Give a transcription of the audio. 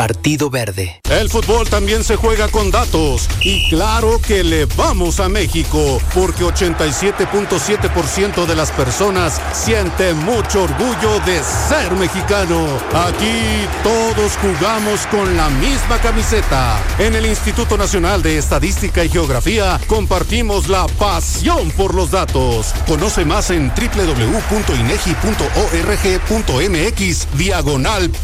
Partido Verde. El fútbol también se juega con datos. Y claro que le vamos a México, porque 87.7% de las personas siente mucho orgullo de ser mexicano. Aquí todos jugamos con la misma camiseta. En el Instituto Nacional de Estadística y Geografía compartimos la pasión por los datos. Conoce más en www.inegi.org.mx/.